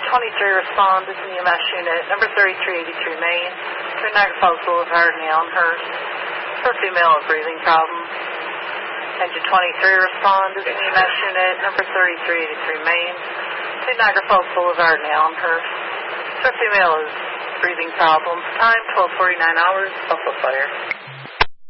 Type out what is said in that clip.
23 respond. This is EMS unit number 3383 Main. To Niagara Falls Boulevard and Elmhurst. For a female with breathing problems. Engine 23 respond. This is EMS unit number 3383 Main. To Niagara Falls Boulevard and Elmhurst. For a female with breathing problems. Time 12:49 hours. Buffalo Fire.